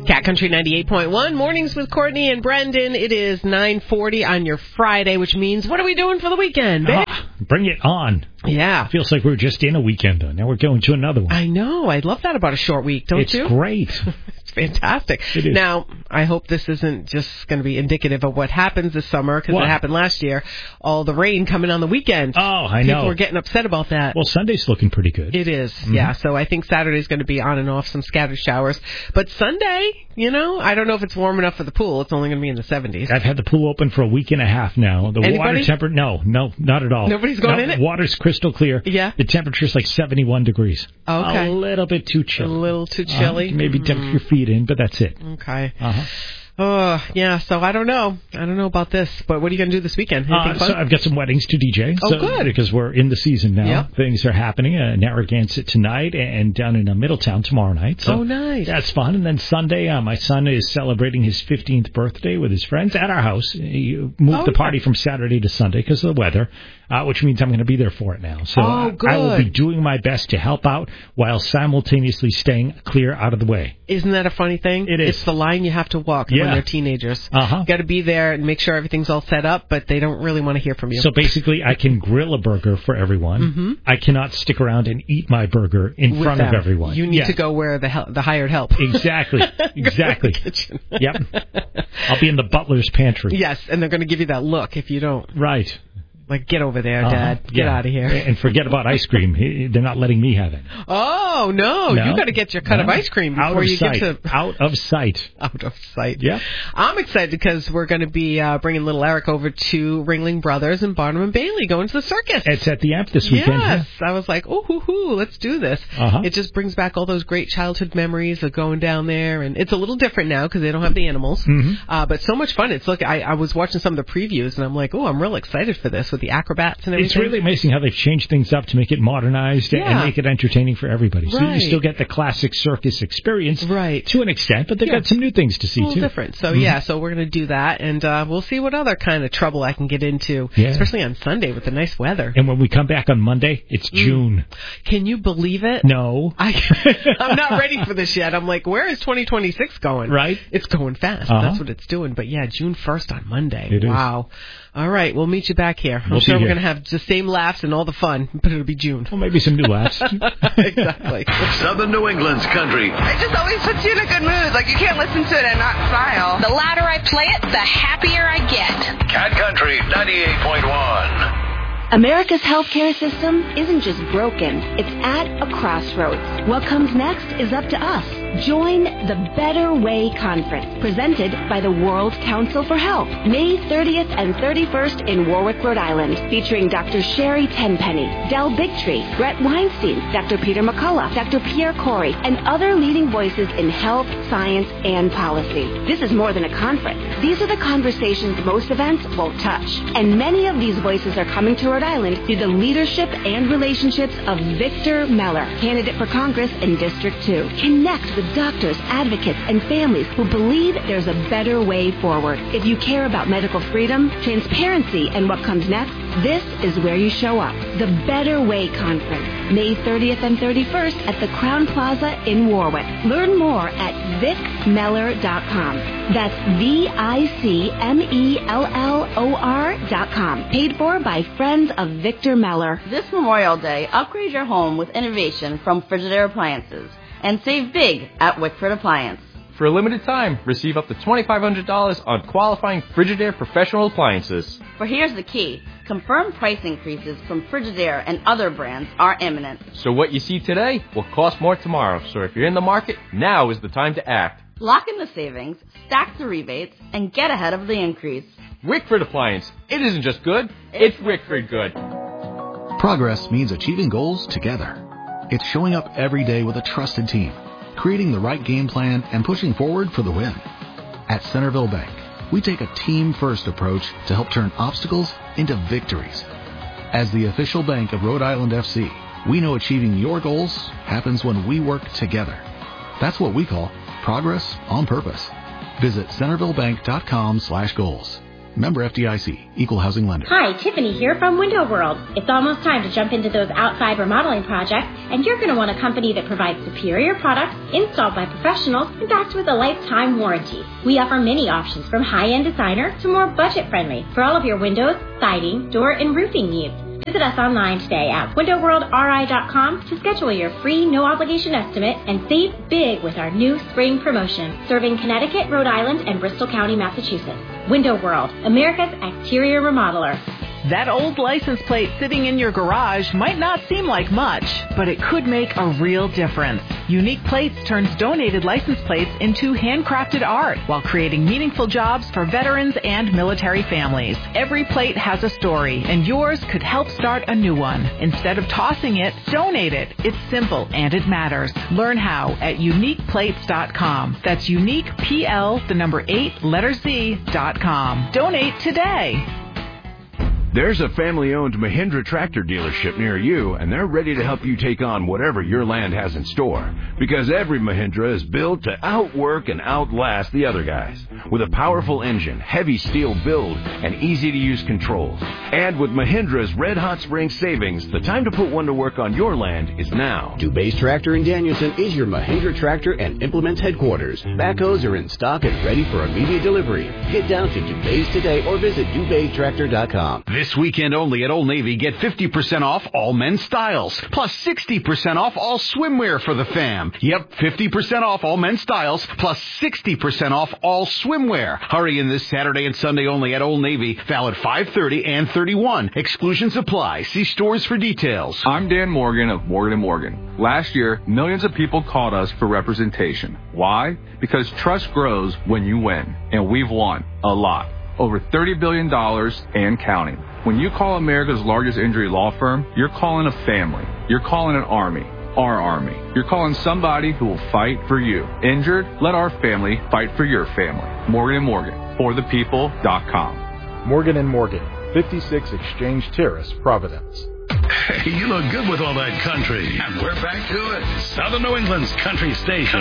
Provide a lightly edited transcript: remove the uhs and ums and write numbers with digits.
Cat Country 98.1, mornings with Courtney and Brendan. It is 9:40 on your Friday, which means what are we doing for the weekend, babe? Bring it on. Yeah. Feels like we were just in a weekend, though. Now we're going to another one. I know. I love that about a short week, don't you? It's great. It's fantastic. It is. Now, I hope this isn't just going to be indicative of what happens this summer, because it happened last year. All the rain coming on the weekend. Oh, I know. People are getting upset about that. Well, Sunday's looking pretty good. It is, yeah. So I think Saturday's going to be on and off, some scattered showers. But Sunday, I don't know if it's warm enough for the pool. It's only going to be in the 70s. I've had the pool open for a week and a half now. The water temperature, no, not at all. Nobody's going in it? Water's crystal clear. Yeah. The temperature's like 71 degrees. Okay. A little bit too chilly. A little too chilly? Maybe dip your feet in, but that's it. Okay. Oh, yeah, so I don't know. I don't know about this, but what are you going to do this weekend? Anything fun? So I've got some weddings to DJ. Oh, good. Because we're in the season now. Yep. Things are happening. Narragansett tonight and down in Middletown tomorrow night. So nice. That's fun. And then Sunday, my son is celebrating his 15th birthday with his friends at our house. He moved the party from Saturday to Sunday because of the weather, which means I'm going to be there for it now. So good. I will be doing my best to help out while simultaneously staying clear out of the way. Isn't that a funny thing? It is. It's the line you have to walk when they're teenagers. You got to be there and make sure everything's all set up, but they don't really want to hear from you. So basically, I can grill a burger for everyone. I cannot stick around and eat my burger in front of everyone. You need to go where the hired help. Exactly. Exactly. Kitchen. Yep. I'll be in the butler's pantry. Yes, and they're going to give you that look if you don't. Right. Like, get over there, Dad. Get out of here. And forget about ice cream. They're not letting me have it. Oh, no. You got to get your cut of ice cream before you get to... Out of sight. Out of sight. Yeah. I'm excited because we're going to be bringing little Eric over to Ringling Brothers and Barnum and Bailey going to the circus. It's at the Amp this weekend. Yes. I was like, let's do this. It just brings back all those great childhood memories of going down there. And it's a little different now because they don't have the animals. But so much fun. I was watching some of the previews and I'm like, I'm real excited for this with the acrobats and everything. It's really amazing how they've changed things up to make it modernized and make it entertaining for everybody. So you still get the classic circus experience to an extent, but they've got some new things to see, too. Different. So, so we're going to do that, and we'll see what other kind of trouble I can get into, especially on Sunday with the nice weather. And when we come back on Monday, it's June. Can you believe it? No. I'm not ready for this yet. I'm like, where is 2026 going? Right. It's going fast. That's what it's doing. But, June 1st on Monday. It is. Wow. All right, we'll meet you back here. I'm sure we're going to have the same laughs and all the fun, but it'll be June. Well, maybe some new laughs. Exactly. Southern New England's country. It just always puts you in a good mood. Like, you can't listen to it and not smile. The louder I play it, the happier I get. Cat Country 98.1. America's healthcare system isn't just broken, it's at a crossroads. What comes next is up to us. Join the Better Way Conference, presented by the World Council for Health, May 30th and 31st in Warwick, Rhode Island, featuring Dr. Sherry Tenpenny, Del Bigtree, Brett Weinstein, Dr. Peter McCullough, Dr. Pierre Corey, and other leading voices in health, science, and policy. This is more than a conference. These are the conversations most events won't touch. And many of these voices are coming to Rhode Island through the leadership and relationships of Victor Meller, candidate for Congress in District 2. Connect with doctors, advocates, and families who believe there's a better way forward. If you care about medical freedom, transparency, and what comes next, this is where you show up. The Better Way Conference, May 30th and 31st at the Crown Plaza in Warwick. Learn more at vicmeller.com. That's VICMELLOR.com. Paid for by Friends of Victor Meller. This Memorial Day, upgrade your home with innovation from Frigidaire Appliances and save big at Wickford Appliance. For a limited time, receive up to $2,500 on qualifying Frigidaire professional appliances. For here's the key. Confirmed price increases from Frigidaire and other brands are imminent. So what you see today will cost more tomorrow. So if you're in the market, now is the time to act. Lock in the savings, stack the rebates, and get ahead of the increase. Wickford Appliance. It isn't just good, it's Wickford good. Progress means achieving goals together. It's showing up every day with a trusted team, creating the right game plan, and pushing forward for the win. At Centerville Bank, we take a team-first approach to help turn obstacles into victories. As the official bank of Rhode Island FC, we know achieving your goals happens when we work together. That's what we call progress on purpose. Visit centervillebank.com/goals. Member FDIC, Equal Housing Lender. Hi, Tiffany here from Window World. It's almost time to jump into those outside remodeling projects and you're going to want a company that provides superior products, installed by professionals, and backed with a lifetime warranty. We offer many options from high-end designer to more budget-friendly for all of your windows, siding, door, and roofing needs. Visit us online today at windowworldri.com to schedule your free no-obligation estimate and save big with our new spring promotion, serving Connecticut, Rhode Island, and Bristol County, Massachusetts. Window World, America's exterior remodeler. That old license plate sitting in your garage might not seem like much, but it could make a real difference. Unique Plates turns donated license plates into handcrafted art while creating meaningful jobs for veterans and military families. Every plate has a story, and yours could help start a new one. Instead of tossing it, donate it. It's simple and it matters. Learn how at uniqueplates.com. That's unique, PL, the number 8, letter Z.com. Donate today. There's a family-owned Mahindra tractor dealership near you, and they're ready to help you take on whatever your land has in store. Because every Mahindra is built to outwork and outlast the other guys. With a powerful engine, heavy steel build, and easy-to-use controls. And with Mahindra's red-hot spring savings, the time to put one to work on your land is now. Dubé's Tractor in Danielson is your Mahindra tractor and implements headquarters. Backhoes are in stock and ready for immediate delivery. Get down to Dubé's today or visit DubéTractor.com. This weekend only at Old Navy, get 50% off all men's styles, plus 60% off all swimwear for the fam. Yep, 50% off all men's styles, plus 60% off all swimwear. Hurry in this Saturday and Sunday only at Old Navy, valid 5/30 and 31. Exclusions apply. See stores for details. I'm Dan Morgan of Morgan & Morgan. Last year, millions of people called us for representation. Why? Because trust grows when you win, and we've won a lot. Over $30 billion and counting. When you call America's largest injury law firm, you're calling a family. You're calling an army. Our army. You're calling somebody who will fight for you. Injured? Let our family fight for your family. Morgan & Morgan. ForThePeople.com. Morgan & Morgan. 56 Exchange Terrace, Providence. Hey, you look good with all that country. And we're back to it. Southern New England's country station.